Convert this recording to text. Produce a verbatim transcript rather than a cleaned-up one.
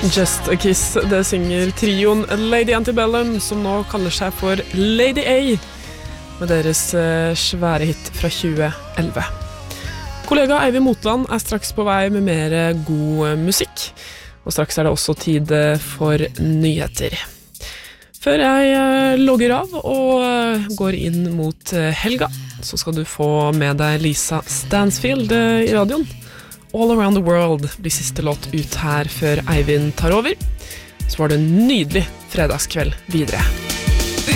Just a Kiss, det synger trioen Lady Antebellum, som nå kaller seg for Lady A, med deres svære hit fra tjue elleve. Kollega Eivind Motland er straks på vei med mer god musikk, og straks er det også tid for nyheter. Før jeg logger av og går inn mot helga, så skal du få med deg Lisa Stansfield i radioen. All Around the World blir siste låt ut her før Eivind tar over. Så var det en nydelig fredagskveld videre.